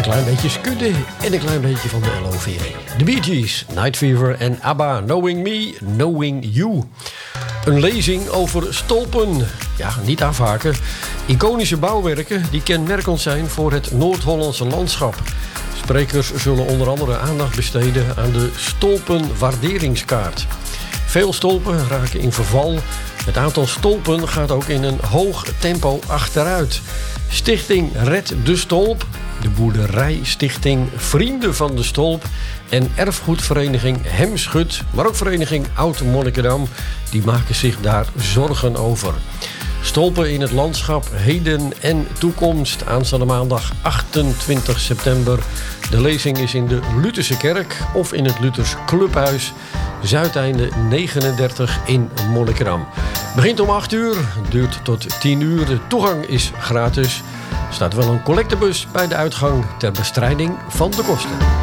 een klein beetje skudden en een klein beetje van de LOV. The Bee Gees, Night Fever en ABBA, Knowing Me, Knowing You. Een lezing over stolpen. Ja, niet aanvaken. Iconische bouwwerken die kenmerkend zijn voor het Noord-Hollandse landschap. Sprekers zullen onder andere aandacht besteden aan de stolpenwaarderingskaart. Veel stolpen raken in verval. Het aantal stolpen gaat ook in een hoog tempo achteruit. Stichting Red de Stolp, de boerderijstichting Vrienden van de Stolp en erfgoedvereniging Hemschut, maar ook vereniging Oud-Monnikendam, die maken zich daar zorgen over. Stolpen in het landschap, heden en toekomst, aanstaande maandag 28 september. De lezing is in de Lutherse Kerk of in het Luthers Clubhuis, Zuideinde 39 in Monnikendam. Begint om 8 uur, duurt tot 10 uur. De toegang is gratis. Er staat wel een collectebus bij de uitgang ter bestrijding van de kosten.